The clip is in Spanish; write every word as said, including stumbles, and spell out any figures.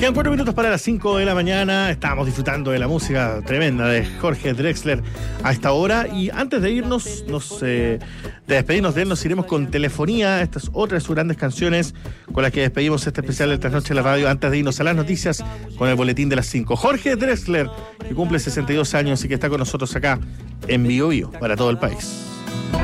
Quedan cuatro minutos para las cinco de la mañana. Estábamos disfrutando de la música tremenda de Jorge Drexler a esta hora. Y antes de irnos, nos, eh, de despedirnos de él, nos iremos con Telefonía. Esta es otra de sus grandes canciones con las que despedimos este especial de Trasnoche en la Radio. Antes de irnos a las noticias con el boletín de las cinco. Jorge Drexler, que cumple sesenta y dos años y que está con nosotros acá en Bio Bio para todo el país.